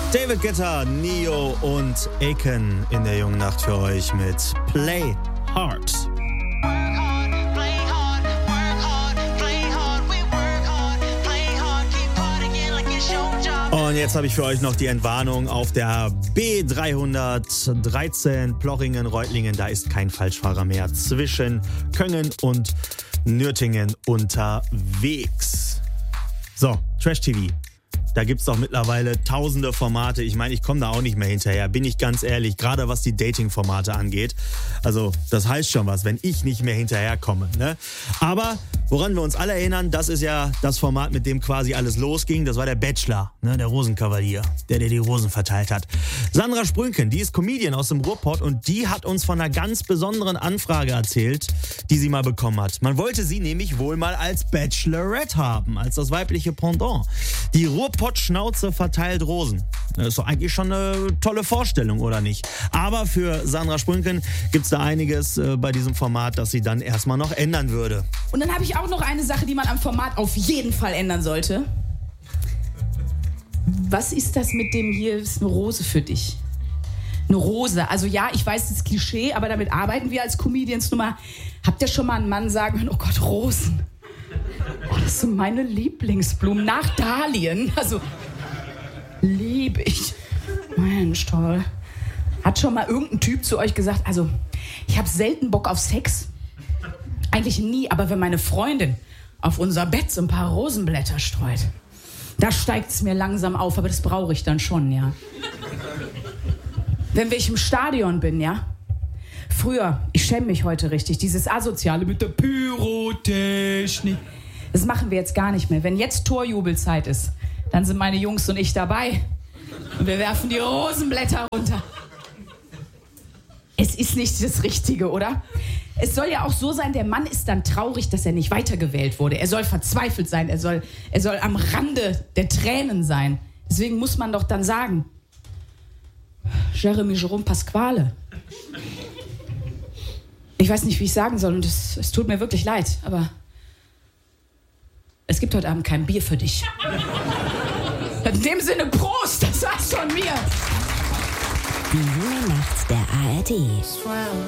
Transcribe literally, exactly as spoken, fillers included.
David Guetta, Neo und Aiken in der jungen Nacht für euch mit Play Hard. Und jetzt habe ich für euch noch die Entwarnung auf der B dreihundertdreizehn Plochingen-Reutlingen. Da ist kein Falschfahrer mehr zwischen Köngen und Nürtingen unterwegs. So, Trash-T V. Da gibt es doch mittlerweile tausende Formate. Ich meine, ich komme da auch nicht mehr hinterher, bin ich ganz ehrlich, gerade was die Dating-Formate angeht. Also das heißt schon was, wenn ich nicht mehr hinterherkomme. Ne? Aber woran wir uns alle erinnern, das ist ja das Format, mit dem quasi alles losging. Das war der Bachelor, ne? Der Rosenkavalier, der, der die Rosen verteilt hat. Sandra Sprünken, die ist Comedian aus dem Ruhrpott und die hat uns von einer ganz besonderen Anfrage erzählt, die sie mal bekommen hat. Man wollte sie nämlich wohl mal als Bachelorette haben, als das weibliche Pendant. Die Ruhrpott-Schnauze verteilt Rosen. Das ist doch eigentlich schon eine tolle Vorstellung, oder nicht? Aber für Sandra Sprünken gibt es da einiges äh, bei diesem Format, das sie dann erstmal noch ändern würde. Und dann habe ich auch noch eine Sache, die man am Format auf jeden Fall ändern sollte. Was ist das mit dem hier, ist eine Rose für dich? Eine Rose. Also ja, ich weiß, das ist Klischee, aber damit arbeiten wir als Comedians. Nur mal, habt ihr schon mal einen Mann sagen hören, oh Gott, Rosen. Oh, das sind meine Lieblingsblumen. Nach Dahlien. Also, liebe ich. Mensch, toll. Hat schon mal irgendein Typ zu euch gesagt, also, ich habe selten Bock auf Sex. Eigentlich nie, aber wenn meine Freundin auf unser Bett so ein paar Rosenblätter streut, da steigt es mir langsam auf, aber das brauche ich dann schon, ja. Wenn ich im Stadion bin, ja. Früher, ich schäme mich heute richtig, dieses Asoziale mit der Pyrotechnik. Das machen wir jetzt gar nicht mehr. Wenn jetzt Torjubelzeit ist, dann sind meine Jungs und ich dabei. Und wir werfen die Rosenblätter runter. Es ist nicht das Richtige, oder? Es soll ja auch so sein, der Mann ist dann traurig, dass er nicht weitergewählt wurde. Er soll verzweifelt sein, er soll, er soll am Rande der Tränen sein. Deswegen muss man doch dann sagen, Jeremy Jerome Pasquale. Ich weiß nicht, wie ich sagen soll und es, es tut mir wirklich leid, aber es gibt heute Abend kein Bier für dich. In dem Sinne, Prost, das war's von mir. Die junge Nacht der A R D.